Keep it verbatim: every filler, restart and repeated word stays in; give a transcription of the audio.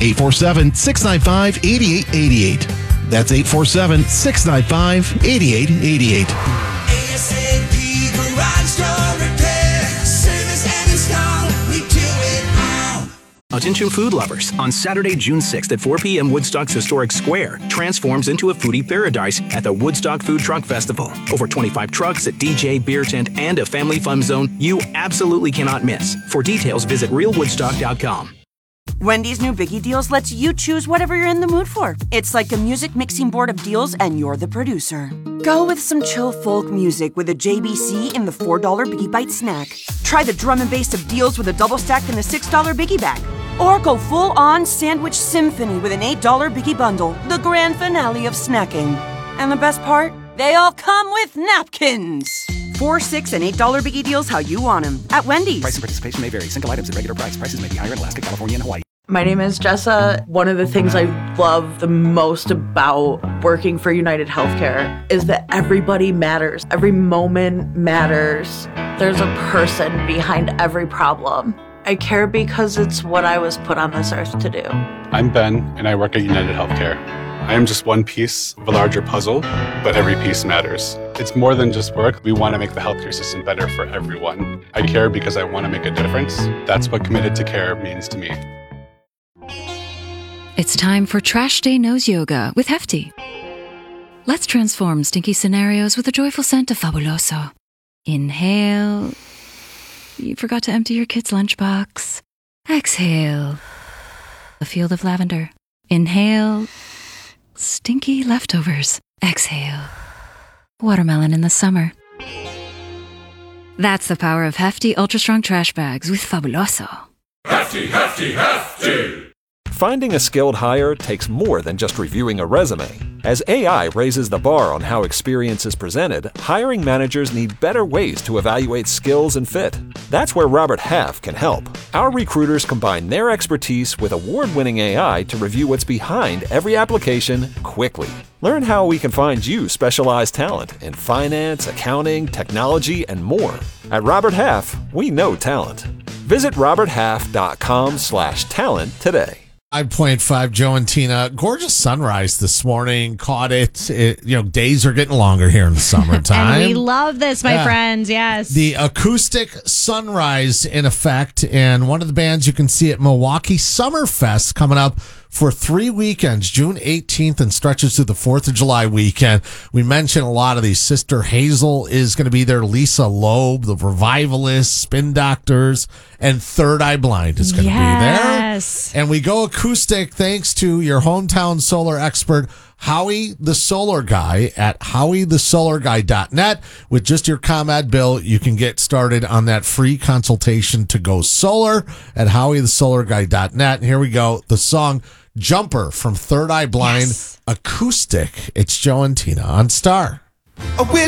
eight four seven, six nine five, eight eight eight eight. That's eight four seven, six nine five, eight eight eight eight. A S A P Garage Door Repair. Service and install. We do it all. Attention food lovers. On Saturday, June sixth at four p.m., Woodstock's historic square transforms into a foodie paradise at the Woodstock Food Truck Festival. Over twenty-five trucks, a D J, beer tent, and a family fun zone you absolutely cannot miss. For details, visit real woodstock dot com. Wendy's new Biggie Deals lets you choose whatever you're in the mood for. It's like a music mixing board of deals, and you're the producer. Go with some chill folk music with a J B C in the four dollar Biggie Bite snack. Try the drum and bass of deals with a double stack in the six dollar Biggie Bag. Or go full-on sandwich symphony with an eight dollar Biggie Bundle, the grand finale of snacking. And the best part? They all come with napkins. Four, six, and eight dollar Biggie Deals how you want them at Wendy's. Price and participation may vary. Single items at regular price. Prices may be higher in Alaska, California, and Hawaii. My name is Jessa. One of the things I love the most about working for United Healthcare is that everybody matters. Every moment matters. There's a person behind every problem. I care because it's what I was put on this earth to do. I'm Ben, and I work at United Healthcare. I am just one piece of a larger puzzle, but every piece matters. It's more than just work. We want to make the healthcare system better for everyone. I care because I want to make a difference. That's what Committed to Care means to me. It's time for Trash Day Nose Yoga with Hefty. Let's transform stinky scenarios with a joyful scent of Fabuloso. Inhale. You forgot to empty your kid's lunchbox. Exhale. A field of lavender. Inhale. Stinky leftovers. Exhale. Watermelon in the summer. That's the power of Hefty Ultra Strong Trash Bags with Fabuloso. Hefty, hefty, hefty! Finding a skilled hire takes more than just reviewing a resume. As A I raises the bar on how experience is presented, hiring managers need better ways to evaluate skills and fit. That's where Robert Half can help. Our recruiters combine their expertise with award-winning A I to review what's behind every application quickly. Learn how we can find you specialized talent in finance, accounting, technology, and more. At Robert Half, we know talent. Visit robert half dot com slash talent today. five point five, Joe and Tina. Gorgeous sunrise this morning. Caught it. it you know, days are getting longer here in the summertime. And we love this, my yeah. friends. Yes. The acoustic sunrise in effect. And one of the bands you can see at Milwaukee Summerfest coming up for three weekends, June eighteenth and stretches through the fourth of July weekend. We mentioned a lot of these. Sister Hazel is going to be there. Lisa Loeb, the Revivalists, Spin Doctors, and Third Eye Blind is going to yes. be there. And we go acoustic thanks to your hometown solar expert, Howie the Solar Guy at howie the solar guy dot net. With just your ComEd bill, you can get started on that free consultation to go solar at howie the solar guy dot net. And here we go. The song Jumper from Third Eye Blind, yes. acoustic. It's Joe and Tina on Star.